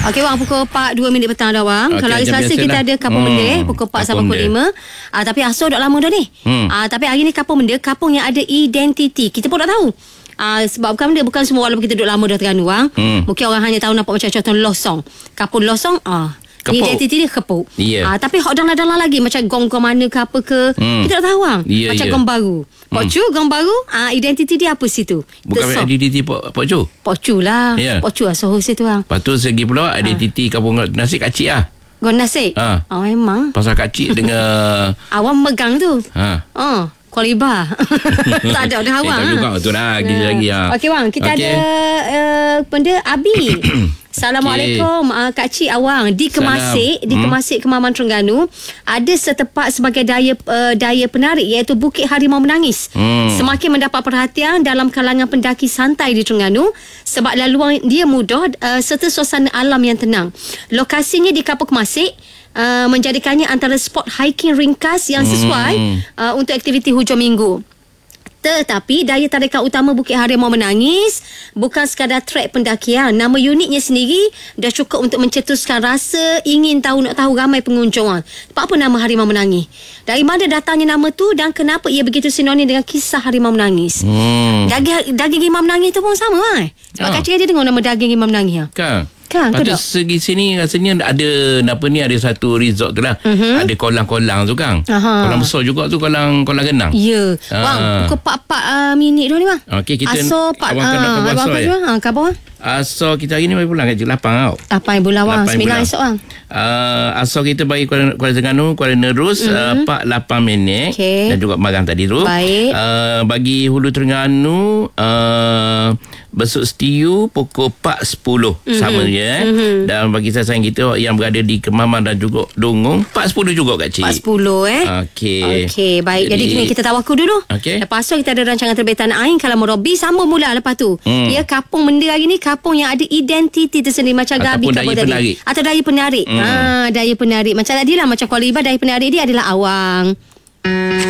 Okey bang, pukul 4 2 minit petang dah bang. Kalau hari Selasa kita ada Kampung Benda pukul 4 sampai pukul 5. Tapi Asal dah lama dah ni. Tapi hari ni Kampung Benda, kampung yang ada identiti. Kita pun tak tahu. Sebab bukan benda, bukan semua walaupun kita duduk lama dah Terengganu bang. Mungkin orang hanya tahu nampak macam contoh Losong. Kampung Losong identiti dia Kepuk. Tapi hok dalam lagi macam gong-gong mana ke apa ke, kita tak tahu bang. Macam gong baru. Pok Chu gong baru, identiti dia apa situ? Bukan identiti Pok Chu. Pok Chu lah. Pok Chu lah Soho situ bang. Lepas tu segi pula identiti kampung nasi kacik lah. Gong nasi. Memang. Pasal kacik dengan awam megang tu. Kuala Ibar. Tak ada dah awang. Tak juga tu lah. Lagi Okey bang, kita ada benda Abi. Assalamualaikum Kak Cik Awang. Di Kemasik Kemaman Terengganu ada setempat sebagai daya penarik iaitu Bukit Harimau Menangis. Semakin mendapat perhatian dalam kalangan pendaki santai di Terengganu sebab laluan dia mudah serta suasana alam yang tenang. Lokasinya di Kampung Kemasik menjadikannya antara spot hiking ringkas yang sesuai untuk aktiviti hujung minggu. Tetapi daya tarikan utama Bukit Harimau Menangis bukan sekadar trek pendakian. Nama uniknya sendiri dah cukup untuk mencetuskan rasa ingin tahu, nak tahu ramai pengunjung. Apa nama Harimau Menangis? Dari mana datangnya nama tu dan kenapa ia begitu sinonim dengan kisah Harimau Menangis? Daging Imam Menangis tu pun sama kan? Sebab Kak Cik ada dengar nama daging Imam Menangis kan? Pada segi sini rasanya ada ada satu resort tu lah. Ada kolam-kolam tu kan. Kolam besar juga tu, kolam renang. Ya. Bang, pukul 4 minit dah ni bang. Okey, kita abang kan nak buat ya. Khabar. Asal kita hari ni bagi pulang kat 8 tau. 8 bulan bang. 9 esok bang. Asal kita bagi Kuala Terengganu, Kuala Nerus 4-8 minit. Dan juga Marang tadi tu. Baik. Bagi Hulu Terengganu besok Setiu pukul 4.10 sama je. Dan bagi sasaran kita yang berada di Kemaman dan juga Dongong 4.10 juga Kak Cik. 4.10 Okey, baik. Jadi kini kita tawakal dulu. Lepas tu kita ada rancangan terbitan Ain Kalau Merobi sambung mula lepas tu. Ya, Kampung Benda hari ni kampung yang ada identiti tersendiri macam Gabi daya penarik. Atau daya penarik. Daya penarik macam tadi lah, macam Kuala Ibar, daya penarik dia adalah awang.